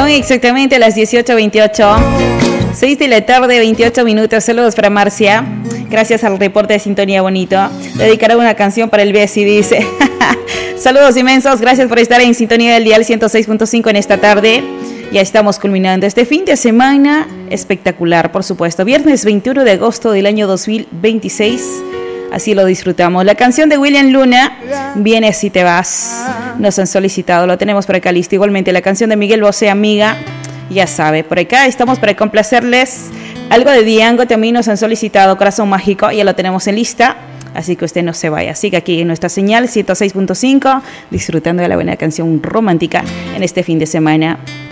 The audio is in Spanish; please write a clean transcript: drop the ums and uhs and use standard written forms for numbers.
Son exactamente las 18:28. 6 de la tarde, 28 minutos. Saludos para Marcia. Gracias al reporte de Sintonía Bonito. Dedicaré una canción para el Bessie, dice. Saludos inmensos. Gracias por estar en sintonía del dial 106.5 en esta tarde. Ya estamos culminando este fin de semana espectacular, por supuesto. Viernes 21 de agosto del año 2026. Así lo disfrutamos. La canción de William Luna, Vienes y te vas. Nos han solicitado, lo tenemos por acá listo. Igualmente la canción de Miguel Bosé, Amiga. Ya sabe, por acá estamos para complacerles. Algo de Diango también nos han solicitado, Corazón Mágico, ya lo tenemos en lista. Así que usted no se vaya, siga aquí en nuestra señal 106.5, disfrutando de la buena canción romántica en este fin de semana.